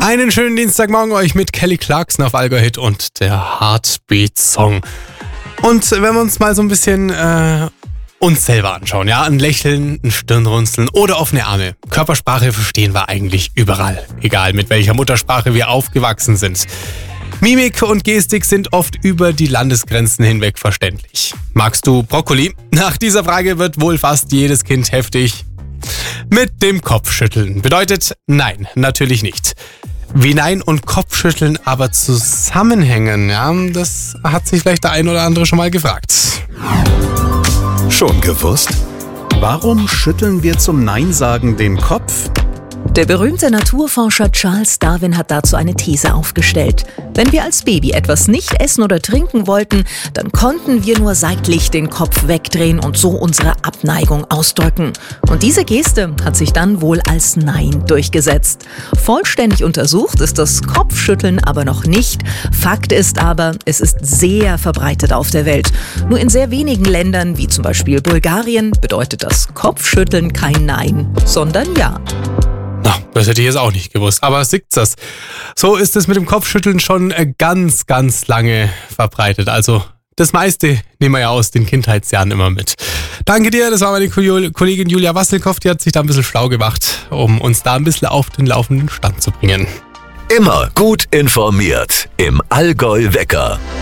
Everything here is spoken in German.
Einen schönen Dienstagmorgen euch mit Kelly Clarkson auf Allgäu Hit und der Heartbeat Song. Und wenn wir uns mal so ein bisschen uns selber anschauen, ja, ein Lächeln, ein Stirnrunzeln oder offene Arme. Körpersprache verstehen wir eigentlich überall, egal mit welcher Muttersprache wir aufgewachsen sind. Mimik und Gestik sind oft über die Landesgrenzen hinweg verständlich. Magst du Brokkoli? Nach dieser Frage wird wohl fast jedes Kind heftig mit dem Kopf schütteln. Bedeutet nein, natürlich nicht. Wie Nein und Kopfschütteln aber zusammenhängen, ja, das hat sich vielleicht der ein oder andere schon mal gefragt. Schon gewusst? Warum schütteln wir zum Nein-Sagen den Kopf? Der berühmte Naturforscher Charles Darwin hat dazu eine These aufgestellt. Wenn wir als Baby etwas nicht essen oder trinken wollten, dann konnten wir nur seitlich den Kopf wegdrehen und so unsere Abneigung ausdrücken. Und diese Geste hat sich dann wohl als Nein durchgesetzt. Vollständig untersucht ist das Kopfschütteln aber noch nicht. Fakt ist aber, es ist sehr verbreitet auf der Welt. Nur in sehr wenigen Ländern, wie zum Beispiel Bulgarien, bedeutet das Kopfschütteln kein Nein, sondern Ja. Na, das hätte ich jetzt auch nicht gewusst, aber sieht's das. So ist es mit dem Kopfschütteln schon ganz, ganz lange verbreitet. Also das meiste nehmen wir ja aus den Kindheitsjahren immer mit. Danke dir, das war meine Kollegin Julia Wasselkoff, die hat sich da ein bisschen schlau gemacht, um uns da ein bisschen auf den laufenden Stand zu bringen. Immer gut informiert im Allgäu Wecker.